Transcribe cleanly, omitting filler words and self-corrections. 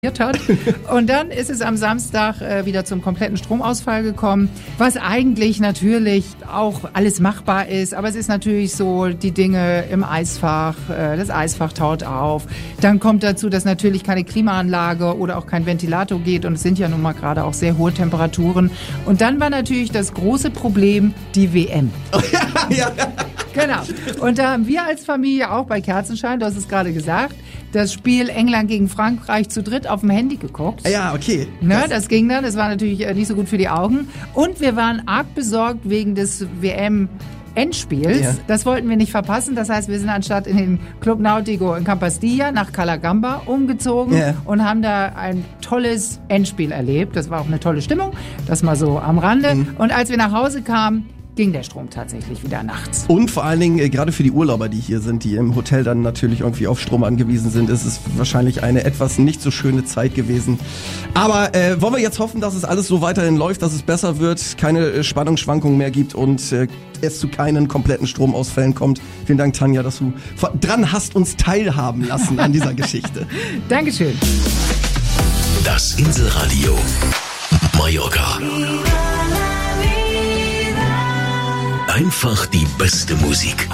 hat. Und dann ist es am Samstag wieder zum kompletten Stromausfall gekommen, was eigentlich natürlich auch alles machbar ist, aber es ist natürlich so, die Dinge im Eisfach, das Eisfach taut auf, dann kommt dazu, dass natürlich keine Klimaanlage oder auch kein Ventilator geht und es sind ja nun mal gerade auch sehr hohe Temperaturen und dann war natürlich das große Problem die WM. Ja. Genau. Und da haben wir als Familie auch bei Kerzenschein, du hast es gerade gesagt, das Spiel England gegen Frankreich zu dritt auf dem Handy geguckt. Ja, okay. Ne, das ging dann, das war natürlich nicht so gut für die Augen. Und wir waren arg besorgt wegen des WM-Endspiels. Ja. Das wollten wir nicht verpassen. Das heißt, wir sind anstatt in den Club Nautico in Campastilla nach Calagamba umgezogen und haben da ein tolles Endspiel erlebt. Das war auch eine tolle Stimmung. Das mal so am Rande. Und als wir nach Hause kamen, ging der Strom tatsächlich wieder nachts. Und vor allen Dingen, gerade für die Urlauber, die hier sind, die im Hotel dann natürlich irgendwie auf Strom angewiesen sind, ist es wahrscheinlich eine etwas nicht so schöne Zeit gewesen. Aber wollen wir jetzt hoffen, dass es alles so weiterhin läuft, dass es besser wird, keine Spannungsschwankungen mehr gibt und es zu keinen kompletten Stromausfällen kommt. Vielen Dank, Tanja, dass du dran hast uns teilhaben lassen an dieser Geschichte. Dankeschön. Das Inselradio Mallorca. Einfach die beste Musik.